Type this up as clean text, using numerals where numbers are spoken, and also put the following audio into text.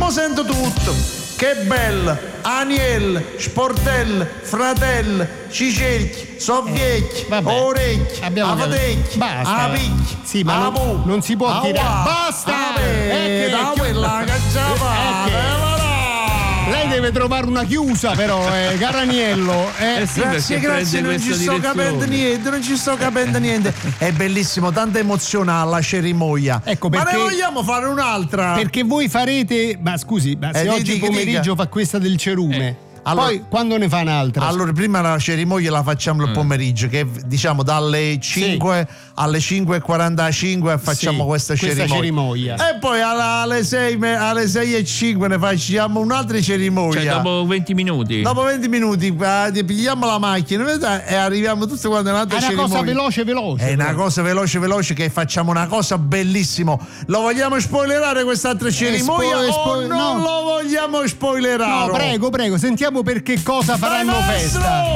Mo sento tutto. Che bello, Aniel, Sportel, Fratel, Cicerchi, Sovviecchi, Orecchi, Avatecchi, Apicchi, sì, ma non si può tirare. Basta! Da quella cacciava. Lei deve trovare una chiusa però, Caraniello. Grazie, non ci sto capendo niente. È bellissimo, tanta emozione alla cerimonia. Ecco perché, ma ne vogliamo fare un'altra? Perché voi farete, ma scusi, ma se oggi pomeriggio fa questa del cerume, allora, poi quando ne fa un'altra? Allora prima la cerimonia la facciamo il pomeriggio, che diciamo dalle 5 alle 5:45 facciamo questa cerimonia. E poi alle 6:05 ne facciamo un'altra cerimonia. Cioè dopo 20 minuti. Dopo 20 minuti pigliamo la macchina e arriviamo tutti quanti a un'altra cerimonia. È una cosa veloce. È una cosa veloce che facciamo una cosa bellissima. Lo vogliamo spoilerare quest'altra cerimonia o non lo vogliamo spoilerare? No, prego, sentiamo per che cosa faranno festa.